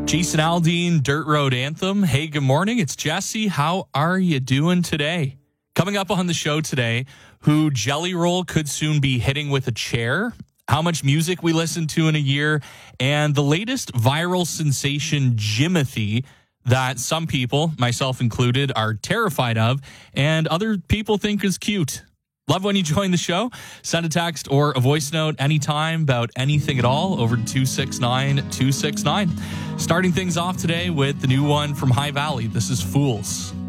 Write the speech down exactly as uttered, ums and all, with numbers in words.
Jason Aldean, Dirt Road Anthem. Hey, good morning. It's Jesse. How are you doing today? Coming up on the show today, who Jelly Roll could soon be hitting with a chair, how much music we listen to in a year, and the latest viral sensation, Jimothy, that some people, myself included, are terrified of, and other people think is cute. Love when you join the show. Send a text or a voice note anytime about anything at all over to two six nine two six nine. Starting things off today with the new one from High Valley. This is Fools.